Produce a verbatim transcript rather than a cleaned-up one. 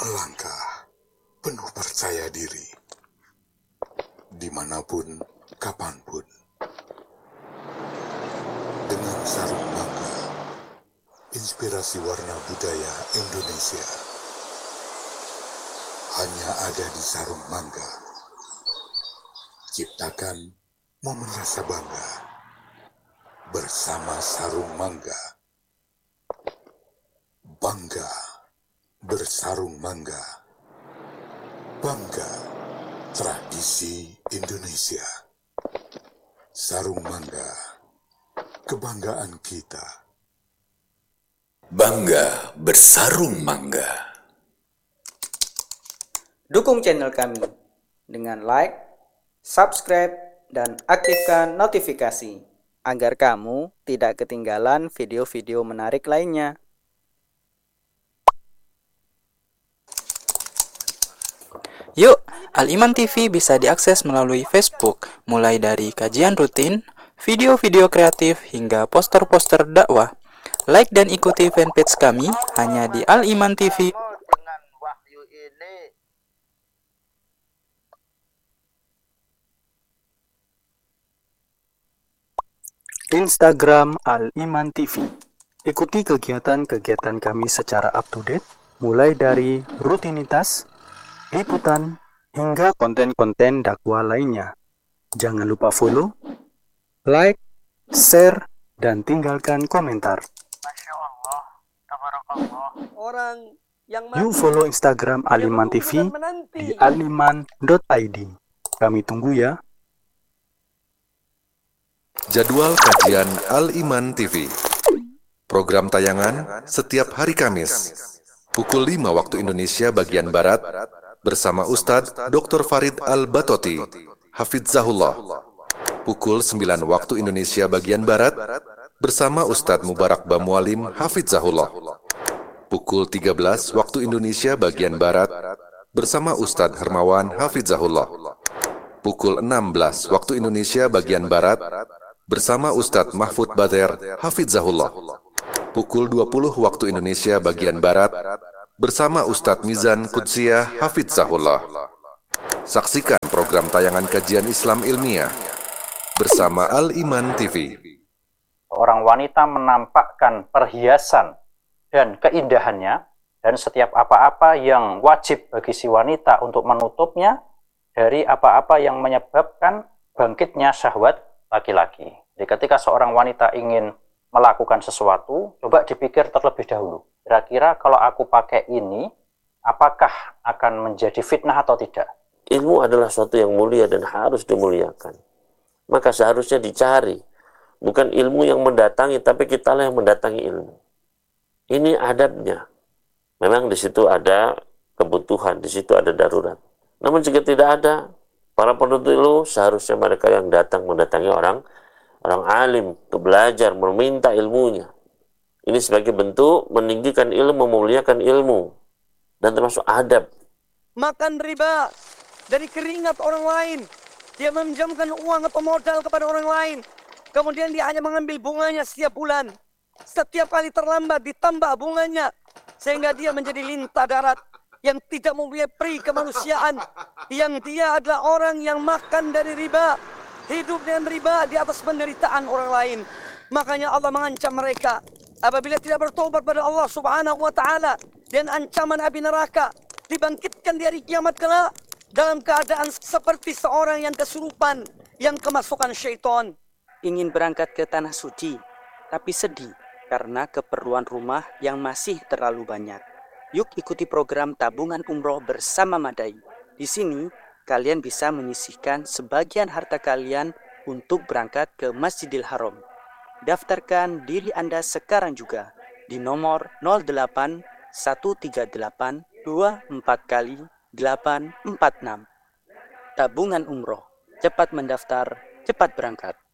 melangkah penuh percaya diri, dimanapun, kapanpun. Dengan sarung mangga, inspirasi warna budaya Indonesia hanya ada di sarung mangga. Ciptakan momen rasa bangga bersama sarung mangga. Bangga bersarung mangga. Bangga tradisi Indonesia. Sarung mangga, kebanggaan kita. Bangga bersarung mangga. Dukung channel kami dengan like, subscribe, dan aktifkan notifikasi agar kamu tidak ketinggalan video-video menarik lainnya. Yuk, Al-Iman T V bisa diakses melalui Facebook, mulai dari kajian rutin, video-video kreatif, hingga poster-poster dakwah. Like dan ikuti fanpage kami hanya di Al-Iman T V. Dengan wahyu ini, Instagram Al-Iman T V. Ikuti kegiatan-kegiatan kami secara up-to-date, mulai dari rutinitas, liputan, hingga konten-konten dakwah lainnya. Jangan lupa follow, like, share, dan tinggalkan komentar. Masya Allah, tabarakallah. Orang yang Yuk follow Instagram Al-Iman T V di aliman dot i d. Kami tunggu ya. Jadwal kajian Al-Iman T V. Program tayangan setiap hari Kamis pukul lima waktu Indonesia bagian Barat bersama Ustadz Doktor Farid Al-Batoti, Hafizahullah. Pukul sembilan waktu Indonesia bagian Barat bersama Ustadz Mubarak Bamualim, Hafizahullah. Pukul tiga belas waktu Indonesia bagian Barat bersama Ustadz Hermawan, Hafizahullah. Pukul enam belas waktu Indonesia bagian Barat bersama Ustadz Mahfud Bader, Hafizahullah. Pukul dua puluh waktu Indonesia bagian Barat bersama Ustadz Mizan Qudsiyah, Hafizahullah. Saksikan program tayangan kajian Islam ilmiah bersama Al-Iman T V. Orang wanita menampakkan perhiasan dan keindahannya, dan setiap apa-apa yang wajib bagi si wanita untuk menutupnya dari apa-apa yang menyebabkan bangkitnya syahwat laki-laki. Jadi ketika seorang wanita ingin melakukan sesuatu, coba dipikir terlebih dahulu. Kira-kira kalau aku pakai ini, apakah akan menjadi fitnah atau tidak? Ilmu adalah sesuatu yang mulia dan harus dimuliakan. Maka seharusnya dicari. Bukan ilmu yang mendatangi, tapi kitalah yang mendatangi ilmu. Ini adabnya. Memang di situ ada kebutuhan, di situ ada darurat. Namun jika tidak ada, para penuntut ilmu seharusnya mereka yang datang mendatangi orang orang alim, untuk belajar, meminta ilmunya. Ini sebagai bentuk meninggikan ilmu, memuliakan ilmu, dan termasuk adab. makan riba dari keringat orang lain. Dia meminjamkan uang atau modal kepada orang lain. Kemudian dia hanya mengambil bunganya setiap bulan. Setiap kali terlambat ditambah bunganya. Sehingga dia menjadi lintah darat yang tidak mempunyai peri kemanusiaan. Yang dia adalah orang yang makan dari riba. Hidup dengan riba di atas penderitaan orang lain. Makanya Allah mengancam mereka. Apabila tidak bertobat pada Allah subhanahu wa ta'ala. Dan ancaman api neraka. Dibangkitkan di hari kiamat kelak. Dalam keadaan seperti seorang yang kesurupan. Yang kemasukan syaitan. Ingin berangkat ke tanah suci, tapi sedih karena keperluan rumah yang masih terlalu banyak. Yuk ikuti program tabungan umroh bersama Madai. Di sini, kalian bisa menyisihkan sebagian harta kalian untuk berangkat ke Masjidil Haram. Daftarkan diri Anda sekarang juga di nomor nol delapan satu tiga delapan dua empat kali delapan empat enam. Tabungan umroh, cepat mendaftar, cepat berangkat.